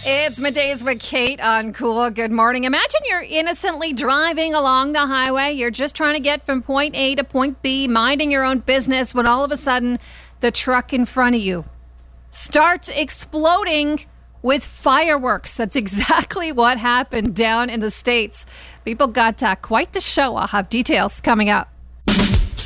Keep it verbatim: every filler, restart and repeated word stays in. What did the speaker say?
It's Middays with Kate on Cool. Good morning. Imagine you're innocently driving along the highway. You're just trying to get from point A to point B, minding your own business, when all of a sudden the truck in front of you starts exploding with fireworks. That's exactly what happened down in the States. People got uh, quite the show. I'll have details coming up.